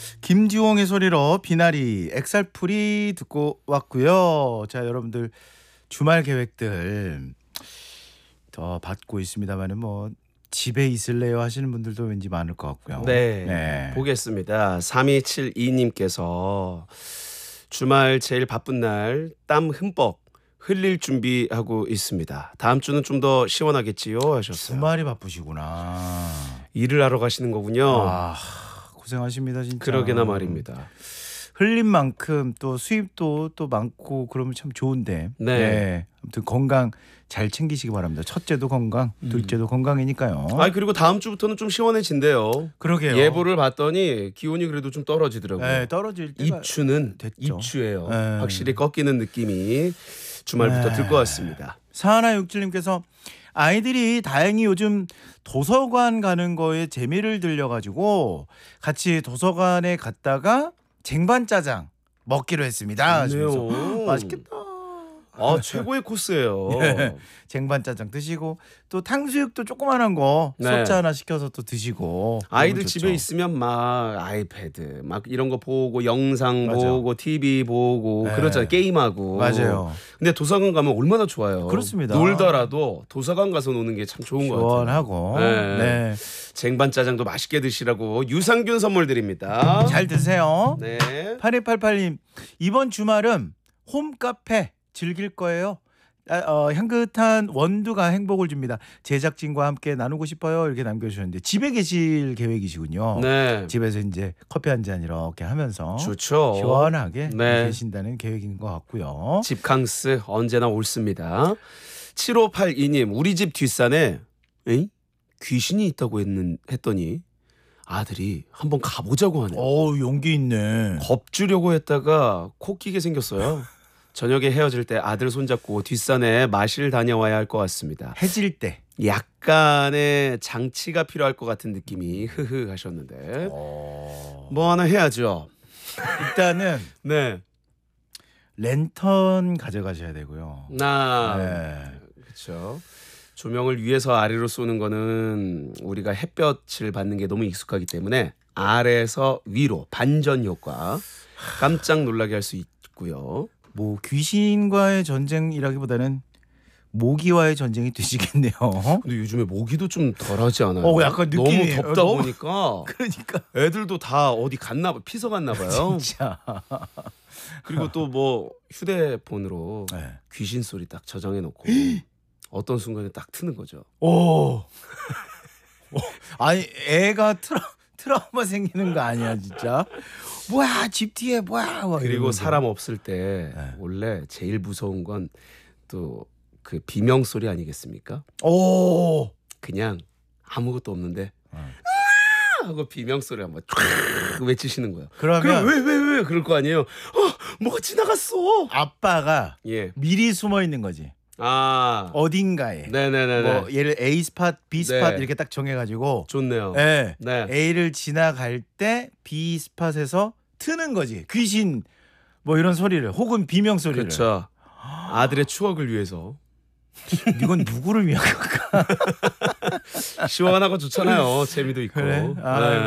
김지홍의 소리로 비나리 엑살풀이 듣고 왔고요. 자, 여러분들 주말 계획들 더 받고 있습니다만은 뭐 집에 있을래요 하시는 분들도 왠지 많을 것 같고요. 네. 보겠습니다. 3272님께서 주말 제일 바쁜 날 땀 흠뻑 흘릴 준비하고 있습니다. 다음 주는 좀 더 시원하겠지요 하셨어요. 주말이 바쁘시구나. 일을 하러 가시는 거군요. 아, 고생하십니다 진짜. 그러게나 말입니다. 흘린 만큼 또 수입도 또 많고 그러면 참 좋은데. 네. 아무튼 건강 잘 챙기시기 바랍니다. 첫째도 건강, 둘째도 건강이니까요. 그리고 다음 주부터는 좀 시원해진대요. 그러게요. 예보를 봤더니 기온이 그래도 좀 떨어지더라고요. 네, 떨어질 때가 입추는 됐죠. 입추예요. 네. 확실히 꺾이는 느낌이 주말부터 들 것 같습니다. 사하나67님께서 아이들이 다행히 요즘 도서관 가는 거에 재미를 들려가지고 같이 도서관에 갔다가 쟁반짜장 먹기로 했습니다. 하시면서 좋네요. 맛있겠다. 최고의 코스예요. 네. 쟁반짜장 드시고 또 탕수육도 조그만한 거 네. 소짜 하나 시켜서 또 드시고. 아이들 너무 집에 좋죠. 있으면 막 아이패드 막 이런 거 보고 영상 맞아. 보고 TV 보고 네. 그러잖아요. 게임하고. 맞아요. 근데 도서관 가면 얼마나 좋아요. 그렇습니다. 놀더라도 도서관 가서 노는 게 참 좋은 것 같아요. 시원하고. 네. 네. 쟁반짜장도 맛있게 드시라고 유산균 선물 드립니다. 잘 드세요. 네. 8288님 이번 주말은 홈카페 즐길 거예요. 향긋한 원두가 행복을 줍니다. 제작진과 함께 나누고 싶어요. 이렇게 남겨주셨는데 집에 계실 계획이시군요. 네. 집에서 이제 커피 한 잔 이렇게 하면서 좋죠. 시원하게 네. 계신다는 계획인 것 같고요. 집캉스 언제나 옳습니다. 7582님 우리 집 뒷산에 귀신이 있다고 했더니 아들이 한번 가보자고 하네요. 용기 있네. 겁주려고 했다가 코 끼게 생겼어요. 저녁에 헤어질 때 아들 손잡고 뒷산에 마실 다녀와야 할 것 같습니다. 해질 때. 약간의 장치가 필요할 것 같은 느낌이 흐흐 하셨는데 뭐 하나 해야죠. 일단은 네. 랜턴 가져가셔야 되고요. 네. 그렇죠. 조명을 위에서 아래로 쏘는 거는 우리가 햇볕을 받는 게 너무 익숙하기 때문에 아래에서 위로 반전 효과 깜짝 놀라게 할 수 있고요. 뭐 귀신과의 전쟁이라기보다는 모기와의 전쟁이 되시겠네요. 근데 요즘에 모기도 좀 덜하지 않아요? 약간 느낌이 너무 덥다 너무- 보니까 그러니까 애들도 다 어디 갔나 봐, 피서 갔나 봐요. 진짜. 그리고 또 뭐 휴대폰으로 네. 귀신 소리 딱 저장해 놓고 어떤 순간에 딱 트는 거죠. 아니 애가 트라우마 생기는 거 아니야 진짜? 뭐야 집 뒤에 뭐야? 막 그리고 이러면서. 사람 없을 때 네. 원래 제일 무서운 건 또 그 비명 소리 아니겠습니까? 그냥 아무것도 없는데 하고 비명 소리 한번 쫙 외치시는 거예요. 그러면 그럼 왜 그럴 거 아니에요. 뭐가 지나갔어. 아빠가 예. 미리 숨어 있는 거지. 어딘가에. 네네네네. 뭐 예를 A 스팟, B 스팟 네. 이렇게 딱 정해가지고. 좋네요. 네. 네. A를 지나갈 때 B 스팟에서 트는 거지. 귀신 뭐 이런 소리를 혹은 비명 소리를. 그렇죠. 아들의 추억을 위해서 이건 누구를 위한 걸까? 시원하고 좋잖아요. 재미도 있고. 그래? 네.